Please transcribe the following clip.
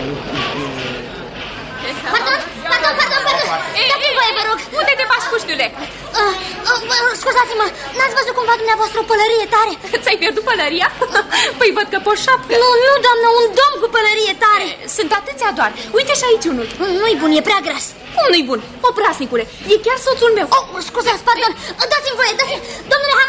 Pardon. Dați-mi voie, vă rog. Unde te bași, puștule? Scuzați-mă, n-ați văzut cumva dumneavoastră o pălărie tare? Ți-ai pierdut pălăria? Păi văd că poți șapcă. Nu, doamnă, un domn cu pălărie tare. Sunt atâția doar. Uite și aici unul. Nu-i bun, e prea gras. Cum nu-i bun? Oprasnicule, e chiar soțul meu. Scuzați, pardon. Dați-mi voie, Domnule